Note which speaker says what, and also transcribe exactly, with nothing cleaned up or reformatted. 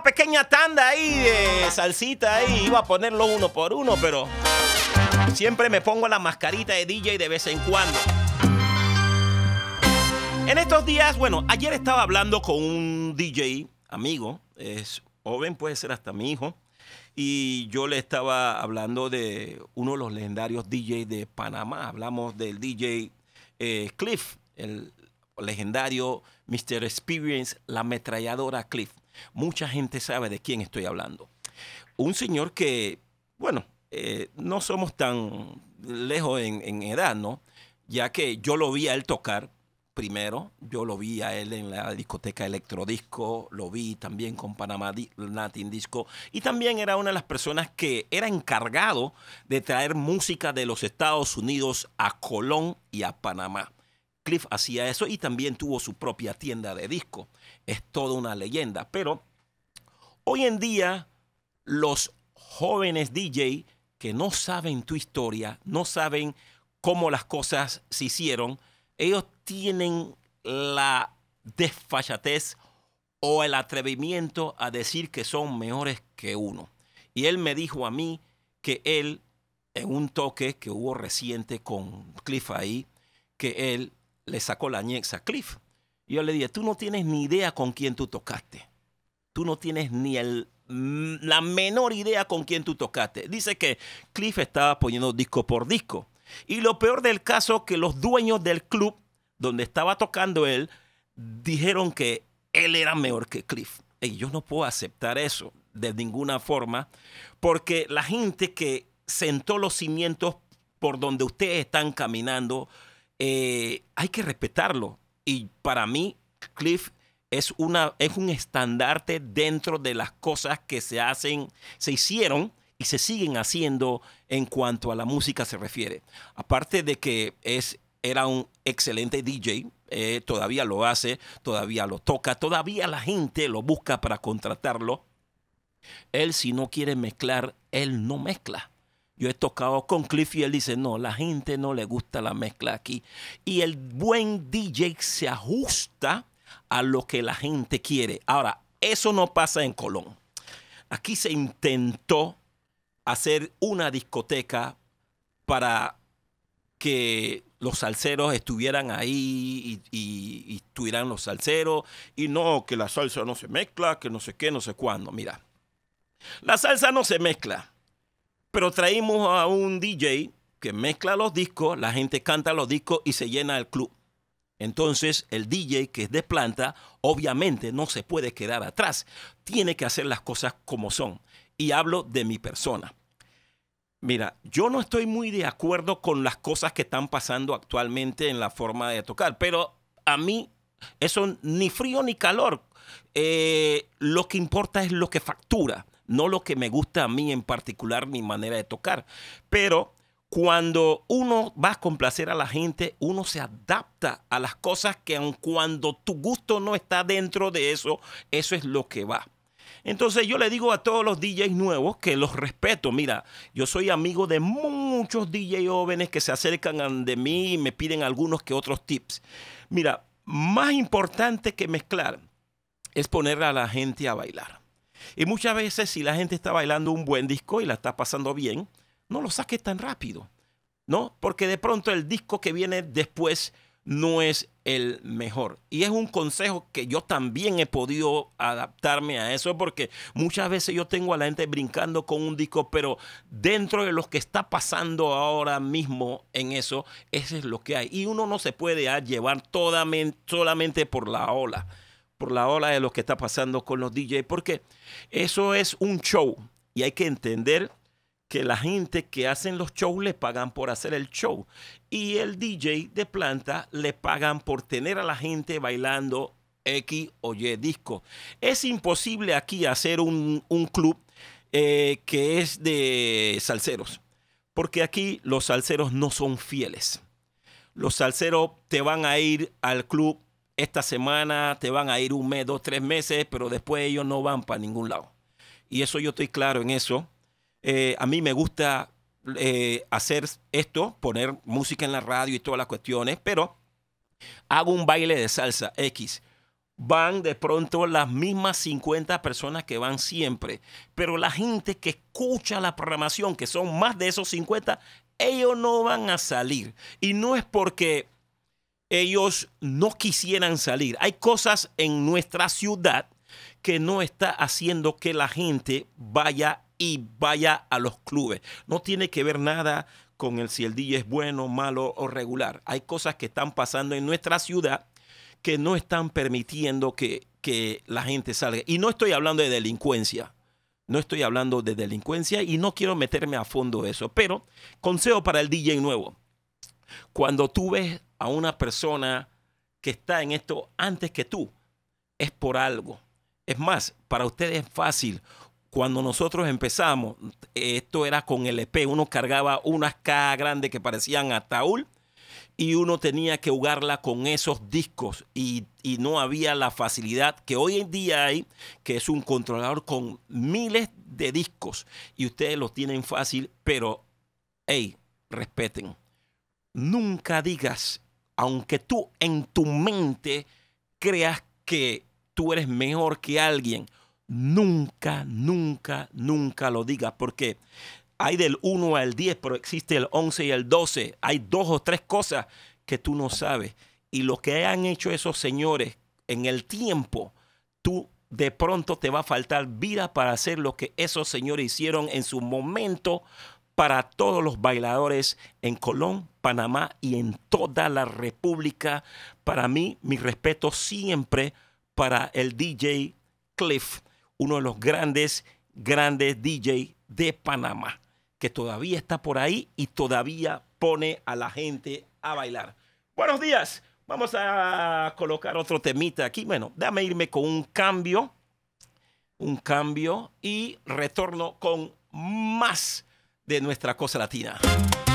Speaker 1: una pequeña tanda ahí de salsita ahí. Iba a ponerlo uno por uno, pero siempre me pongo la mascarita de D J de vez en cuando. En estos días, bueno, ayer estaba hablando con un D J, amigo, es joven, puede ser hasta mi hijo, y yo le estaba hablando de uno de los legendarios D J de Panamá. Hablamos del D J eh, Cliff, el legendario mister Experience, la ametralladora Cliff. Mucha gente sabe de quién estoy hablando. Un señor que, bueno, eh, no somos tan lejos en, en edad, ¿no? Ya que yo lo vi a él tocar primero, yo lo vi a él en la discoteca Electrodisco, lo vi también con Panamá Latin Disco, y también era una de las personas que era encargado de traer música de los Estados Unidos a Colón y a Panamá. Cliff hacía eso y también tuvo su propia tienda de disco. Es toda una leyenda. Pero hoy en día los jóvenes D J que no saben tu historia, no saben cómo las cosas se hicieron, ellos tienen la desfachatez o el atrevimiento a decir que son mejores que uno. Y él me dijo a mí que él, en un toque que hubo reciente con Cliff ahí, que él le sacó la ñexa a Cliff. Y yo le dije, tú no tienes ni idea con quién tú tocaste. Tú no tienes ni el, la menor idea con quién tú tocaste. Dice que Cliff estaba poniendo disco por disco. Y lo peor del caso, que los dueños del club donde estaba tocando él dijeron que él era mejor que Cliff. Y yo no puedo aceptar eso de ninguna forma, porque la gente que sentó los cimientos por donde ustedes están caminando, Eh, hay que respetarlo. Y para mí, Cliff es, una, es un estandarte dentro de las cosas que se hacen, se hicieron y se siguen haciendo en cuanto a la música se refiere. Aparte de que es, era un excelente D J, eh, todavía lo hace, todavía lo toca, todavía la gente lo busca para contratarlo. Él, si no quiere mezclar, él no mezcla. Yo he tocado con Cliff y él dice, no, la gente no le gusta la mezcla aquí. Y el buen D J se ajusta a lo que la gente quiere. Ahora, eso no pasa en Colón. Aquí se intentó hacer una discoteca para que los salseros estuvieran ahí y, y, y estuvieran los salseros. Y no, que la salsa no se mezcla, que no sé qué, no sé cuándo. Mira, la salsa no se mezcla. Pero traímos a un D J que mezcla los discos, la gente canta los discos y se llena el club. Entonces, el D J que es de planta, obviamente no se puede quedar atrás. Tiene que hacer las cosas como son. Y hablo de mi persona. Mira, yo no estoy muy de acuerdo con las cosas que están pasando actualmente en la forma de tocar, pero a mí eso ni frío ni calor. Eh, lo que importa es lo que factura. No lo que me gusta a mí en particular, mi manera de tocar. Pero cuando uno va a complacer a la gente, uno se adapta a las cosas que aun cuando tu gusto no está dentro de eso, eso es lo que va. Entonces yo le digo a todos los D Js nuevos que los respeto. Mira, yo soy amigo de muchos D Js jóvenes que se acercan de mí y me piden algunos que otros tips. Mira, más importante que mezclar es poner a la gente a bailar. Y muchas veces si la gente está bailando un buen disco y la está pasando bien, no lo saques tan rápido, ¿no? Porque de pronto el disco que viene después no es el mejor. Y es un consejo que yo también he podido adaptarme a eso, porque muchas veces yo tengo a la gente brincando con un disco, pero dentro de lo que está pasando ahora mismo en eso, eso es lo que hay. Y uno no se puede llevar toda, solamente por la ola. por la ola de lo que está pasando con los D Js, porque eso es un show y hay que entender que la gente que hacen los shows le pagan por hacer el show y el D J de planta le pagan por tener a la gente bailando X o Y disco. Es imposible aquí hacer un, un club eh, que es de salseros, porque aquí los salseros no son fieles. Los salseros te van a ir al club esta semana, te van a ir un mes, dos, tres meses, pero después ellos no van para ningún lado. Y eso yo estoy claro en eso. Eh, a mí me gusta eh, hacer esto, poner música en la radio y todas las cuestiones, pero hago un baile de salsa X van de pronto las mismas cincuenta personas que van siempre. Pero la gente que escucha la programación, que son más de esos cincuenta, ellos no van a salir. Y no es porque ellos no quisieran salir. Hay cosas en nuestra ciudad que no está haciendo que la gente vaya y vaya a los clubes. No tiene que ver nada con el si el D J es bueno, malo o regular. Hay cosas que están pasando en nuestra ciudad que no están permitiendo que, que la gente salga. Y no estoy hablando de delincuencia. No estoy hablando de delincuencia y no quiero meterme a fondo eso. Pero consejo para el D J nuevo. Cuando tú ves a una persona que está en esto antes que tú, es por algo. Es más, para ustedes es fácil. Cuando nosotros empezamos, esto era con L P. Uno cargaba unas cajas grandes que parecían ataúd y uno tenía que jugarla con esos discos y, y no había la facilidad que hoy en día hay, que es un controlador con miles de discos y ustedes los tienen fácil, pero, hey, respeten. Nunca digas, aunque tú en tu mente creas que tú eres mejor que alguien, nunca, nunca, nunca lo digas, porque hay del uno al diez, pero existe el once y el doce. Hay dos o tres cosas que tú no sabes. Y lo que han hecho esos señores en el tiempo, tú de pronto te va a faltar vida para hacer lo que esos señores hicieron en su momento para todos los bailadores en Colón, Panamá y en toda la República. Para mí, mi respeto siempre para el D J Cliff, uno de los grandes, grandes D J de Panamá, que todavía está por ahí y todavía pone a la gente a bailar. Buenos días. Vamos a colocar otro temita aquí. Bueno, déjame irme con un cambio, un cambio y retorno con más de nuestra cosa latina.